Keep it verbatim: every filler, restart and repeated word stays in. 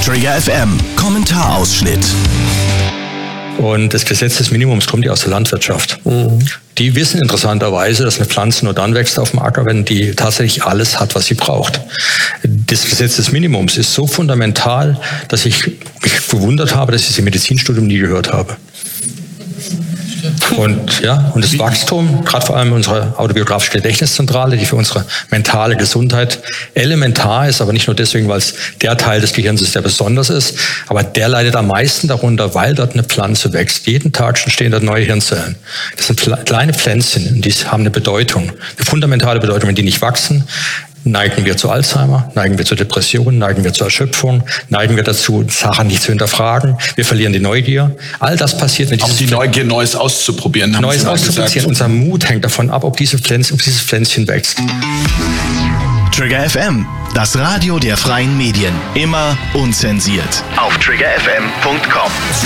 Trigger F M, Kommentarausschnitt. Und das Gesetz des Minimums kommt ja aus der Landwirtschaft. Mhm. Die wissen interessanterweise, dass eine Pflanze nur dann wächst auf dem Acker, wenn die tatsächlich alles hat, was sie braucht. Das Gesetz des Minimums ist so fundamental, dass ich mich gewundert habe, dass ich es im Medizinstudium nie gehört habe. Und ja, und das Wachstum, gerade vor allem unsere autobiografische Gedächtniszentrale, die für unsere mentale Gesundheit elementar ist, aber nicht nur deswegen, weil es der Teil des Gehirns ist, der besonders ist, aber der leidet am meisten darunter, weil dort eine Pflanze wächst. Jeden Tag entstehen dort neue Hirnzellen. Das sind kleine Pflänzchen und die haben eine Bedeutung, eine fundamentale Bedeutung. Wenn die nicht wachsen, neigen wir zu Alzheimer, neigen wir zu Depressionen, neigen wir zur Erschöpfung, neigen wir dazu, Sachen nicht zu hinterfragen. Wir verlieren die Neugier. All das passiert mit Auch die Neugier, Neues auszuprobieren, haben Neues Sie mal auszuprobieren. gesagt. Unser Mut hängt davon ab, ob, diese Pflänzchen, ob dieses Pflänzchen wächst. Trigger F M, das Radio der freien Medien. Immer unzensiert. Auf trigger f m punkt com.